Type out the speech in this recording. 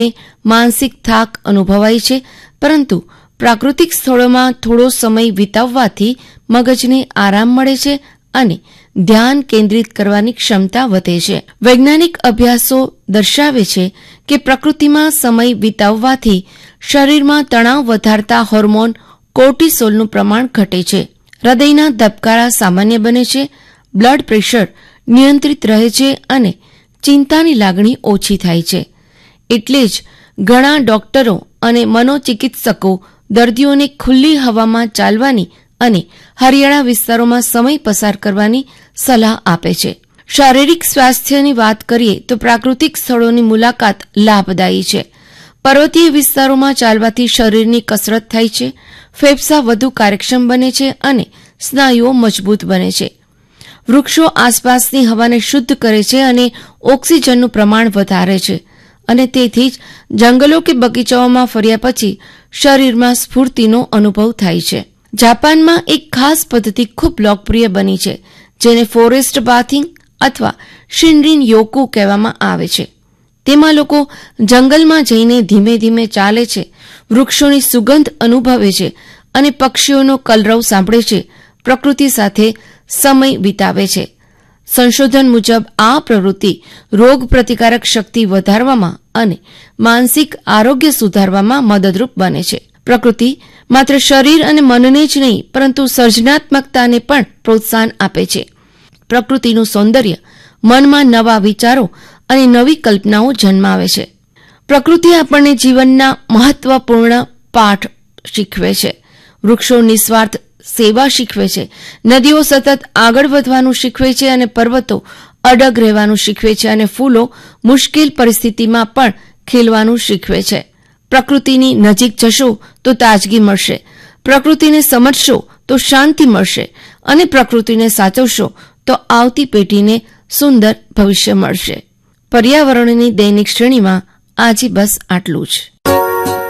માનસિક થાક અનુભવાય છે, પરંતુ પ્રાકૃતિક સ્થળોમાં થોડો સમય વિતાવવાથી મગજને આરામ મળે છે અને ધ્યાન કેન્દ્રિત કરવાની ક્ષમતા વધે છે. વૈજ્ઞાનિક અભ્યાસો દર્શાવે છે કે પ્રકૃતિમાં સમય વિતાવવાથી શરીરમાં તણાવ વધારતા હોર્મોન કોર્ટિસોલનું પ્રમાણ ઘટે છે, હૃદયના ધબકારા સામાન્ય બને છે, બ્લડ પ્રેશર નિયંત્રિત રહે છે અને ચિંતાની લાગણી ઓછી થાય છે. એટલે જ ઘણા ડોક્ટરો અને મનોચિકિત્સકો દર્દીઓને ખુલ્લી હવામાં ચાલવાની અને હરિયાળા વિસ્તારોમાં સમય પસાર કરવાની સલાહ આપે છે. શારીરિક સ્વાસ્થ્યની વાત કરીએ તો પ્રાકૃતિક સ્થળોની મુલાકાત લાભદાયી છે. પર્વતીય વિસ્તારોમાં ચાલવાથી શરીરની કસરત થાય છે, ફેફસા વધુ કાર્યક્ષમ બને છે અને સ્નાયુઓ મજબૂત બને છે. વૃક્ષો આસપાસની હવાને શુદ્ધ કરે છે અને ઓક્સિજનનું પ્રમાણ વધારે છે, અને તેથી જ જંગલો કે બગીચાઓમાં ફર્યા પછી શરીરમાં સ્ફૂર્તિનો અનુભવ થાય છે. જાપાનમાં એક ખાસ પદ્ધતિ ખૂબ લોકપ્રિય બની છે, જેને ફોરેસ્ટ બાથિંગ અથવા શિનરીન યોકુ કહેવામાં આવે છે. તેમાં લોકો જંગલમાં જઈને ધીમે ધીમે ચાલે છે, વૃક્ષોની સુગંધ અનુભવે છે અને પક્ષીઓનો કલરવ સાંભળે છે, પ્રકૃતિ સાથે સમય વિતાવે છે. સંશોધન મુજબ આ પ્રવૃત્તિ રોગ પ્રતિકારક શક્તિ વધારવામાં અને માનસિક આરોગ્ય સુધારવામાં મદદરૂપ બને છે. પ્રકૃતિ માત્ર શરીર અને મનને જ નહીં, પરંતુ સર્જનાત્મકતાને પણ પ્રોત્સાહન આપે છે. પ્રકૃતિનું સૌંદર્ય મનમાં નવા વિચારો અને નવી કલ્પનાઓ જન્માવે છે. પ્રકૃતિ આપણને જીવનના મહત્વપૂર્ણ પાઠ શીખવે છે. વૃક્ષો નિસ્વાર્થ સેવા શીખવે છે, નદીઓ સતત આગળ વધવાનું શીખવે છે અને પર્વતો અડગ રહેવાનું શીખવે છે અને ફૂલો મુશ્કેલ પરિસ્થિતિમાં પણ ખીલવાનું શીખવે છે. પ્રકૃતિની નજીક જશો તો તાજગી મળશે, પ્રકૃતિને સમજશો તો શાંતિ મળશે અને પ્રકૃતિને સાચવશો તો આવતી પેઢીને સુંદર ભવિષ્ય મળશે. પર્યાવરણની દૈનિક શ્રેણીમાં આજે બસ આટલું જ.